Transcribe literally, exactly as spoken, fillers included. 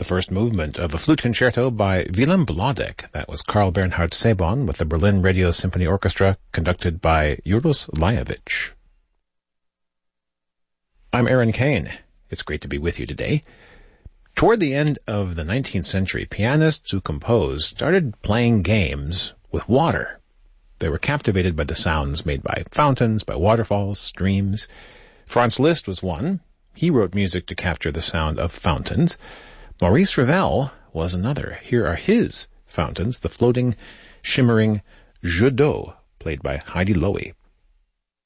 the first movement of a flute concerto by Willem Blodek. That was Carl Bernhard Sebon with the Berlin Radio Symphony Orchestra, conducted by Juros Lajovic. I'm Aaron Kane. It's great to be with you today. Toward the end of the nineteenth century, pianists who composed started playing games with water. They were captivated by the sounds made by fountains, by waterfalls, streams. Franz Liszt was one. He wrote music to capture the sound of fountains. Maurice Ravel was another. Here are his fountains, the floating, shimmering jeux d'eau, played by Heidi Loewy.